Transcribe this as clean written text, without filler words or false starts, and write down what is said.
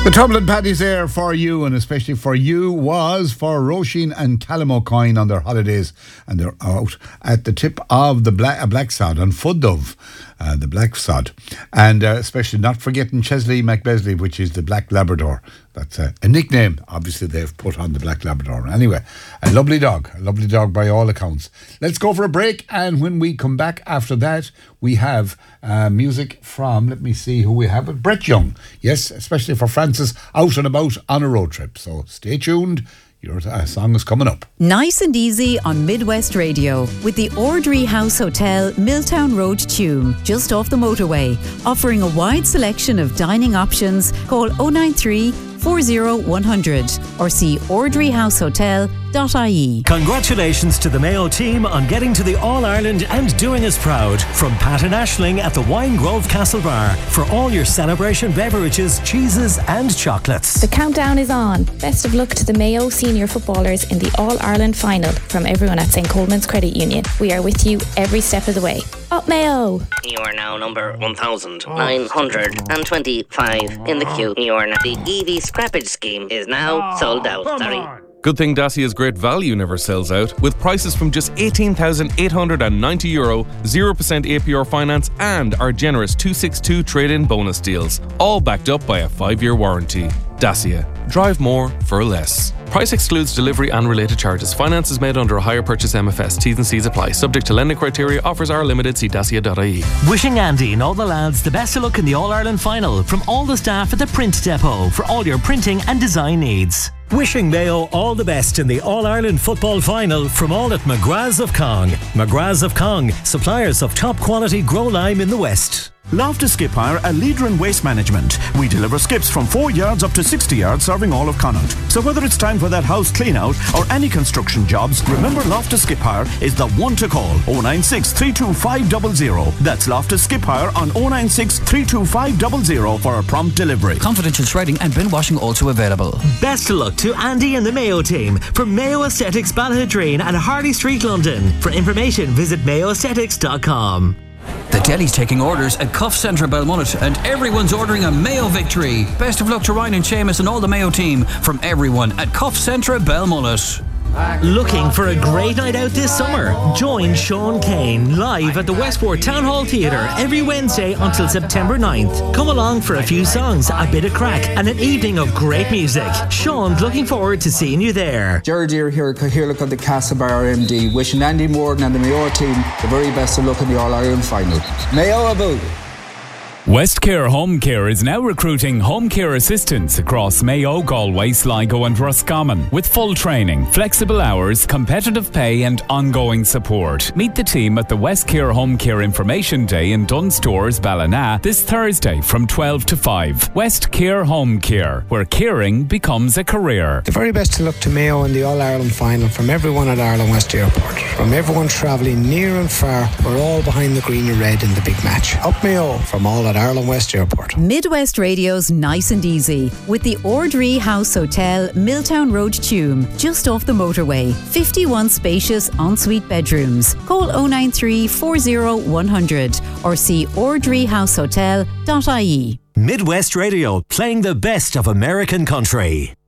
The Tumbling Paddy's there for you, and especially for you, was for Roisin and Callum O'Coin on their holidays, and they're out at the tip of the Black Sod on Fudove, the Black Sod, and especially not forgetting Chesley McBesley, which is the Black Labrador. That's a nickname, obviously, they've put on the Black Labrador. Anyway, a lovely dog by all accounts. Let's go for a break, and when we come back after that, we have music from, let me see who we have, Brett Young. Yes, especially for Francis out and about on a road trip. So stay tuned. Your song is coming up. Nice and easy on Midwest Radio with the Ordry House Hotel, Milltown Road, Tuam, just off the motorway. Offering a wide selection of dining options. Call 093 40 100 or see ordryhousehotel.ie. Congratulations to the Mayo team on getting to the All-Ireland and doing us proud. From Pat and Aisling at the Wine Grove Castle Bar for all your celebration beverages, cheeses and chocolates. The countdown is on. Best of luck to the Mayo senior footballers in the All-Ireland final from everyone at St. Coleman's Credit Union. We are with you every step of the way. Up Mayo! You are now number 1,925 in the queue. You are now the EV scrappage scheme is now sold out. Sorry. Good thing Dacia's great value never sells out, with prices from just €18,890, 0% APR finance and our generous 262 trade-in bonus deals, all backed up by a 5-year warranty. Dacia. Drive more for less. Price excludes delivery and related charges. Finance is made under a hire purchase MFS. T's and C's apply. Subject to lending criteria. Offers are limited. See dacia.ie. Wishing Andy and all the lads the best of luck in the All-Ireland final from all the staff at the Print Depot for all your printing and design needs. Wishing Mayo all the best in the All-Ireland football final from all at McGrath's of Cong. McGrath's of Cong, suppliers of top quality grow lime in the West. Loftus Skip Hire, a leader in waste management. We deliver skips from 4 yards up to 60 yards, serving all of Connaught. So whether it's time for that house clean out or any construction jobs, remember Loftus Skip Hire is the one to call. 096 325 00. That's Loftus Skip Hire on 096 325 00 for a prompt delivery. Confidential shredding and bin washing also available. Best of luck to Andy and the Mayo team from Mayo Aesthetics Balladreen and Harley Street, London. For information, visit mayoaesthetics.com. The deli's taking orders at Cuff Centre Belmullet, and everyone's ordering a Mayo victory. Best of luck to Ryan and Seamus and all the Mayo team from everyone at Cuff Centre Belmullet. Looking for a great night out this summer? Join Sean Kane live at the Westport Town Hall Theatre every Wednesday until September 9th. Come along for a few songs, a bit of crack and an evening of great music. Sean's looking forward to seeing you there. Gerard here at the Castlebar MD, wishing Andy Morgan and the Mayo team the very best of luck in the All-Ireland final. Mayo about! Westcare Home Care is now recruiting home care assistants across Mayo, Galway, Sligo and Roscommon with full training, flexible hours, competitive pay and ongoing support. Meet the team at the Westcare Home Care Information Day in Dunstores, Ballina this Thursday from 12 to 5. Westcare Home Care, where caring becomes a career. The very best of luck to Mayo in the All-Ireland final from everyone at Ireland West Airport. From everyone travelling near and far, we're all behind the green and red in the big match. Up Mayo from all at Ireland West Airport. Midwest Radio's Nice and Easy with the Ordry House Hotel, Milltown Road, Tuam, just off the motorway. 51 spacious ensuite bedrooms. Call 093 40 100 or see ordryhousehotel.ie. Midwest Radio, playing the best of American country.